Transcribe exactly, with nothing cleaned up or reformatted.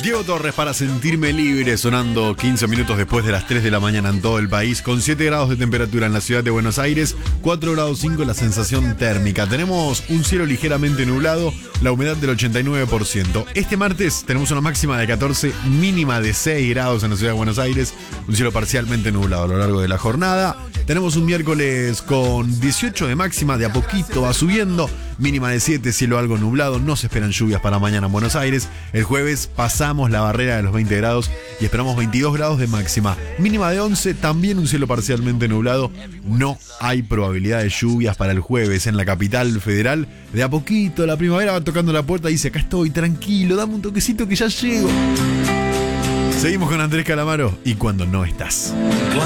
Diego Torres para Sentirme Libre, sonando quince minutos después de las tres de la mañana en todo el país, con siete grados de temperatura en la ciudad de Buenos Aires, cuatro grados cinco la sensación térmica. Tenemos un cielo ligeramente nublado, la humedad del ochenta y nueve por ciento. Este martes tenemos una máxima de catorce, mínima de seis grados en la ciudad de Buenos Aires, un cielo parcialmente nublado a lo largo de la jornada. Tenemos un miércoles con dieciocho de máxima, de a poquito va subiendo, mínima de siete, cielo algo nublado, no se esperan lluvias para mañana en Buenos Aires. El jueves pasamos la barrera de los veinte grados y esperamos veintidós grados de máxima, mínima de once, también un cielo parcialmente nublado. No hay probabilidad de lluvias para el jueves en la capital federal. De a poquito la primavera va tocando la puerta y dice: acá estoy, tranquilo, dame un toquecito que ya llego. Seguimos con Andrés Calamaro y Cuando no estás.